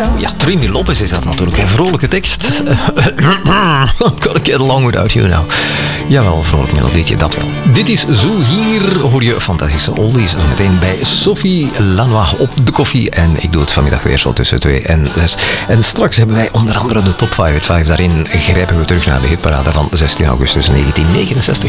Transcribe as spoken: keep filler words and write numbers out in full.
Ja, Trini Lopez is dat natuurlijk. Een vrolijke tekst. Gotta get along without you now. Jawel, een vrolijk melodietje, dat wel. Dit is Zo. Hier hoor je fantastische oldies. Zo meteen bij Sophie Lanois op de koffie. En ik doe het vanmiddag weer zo tussen twee en zes. En straks hebben wij onder andere de top vijf uit vijf. Daarin grijpen we terug naar de hitparade van zestien augustus negentien negenenzestig.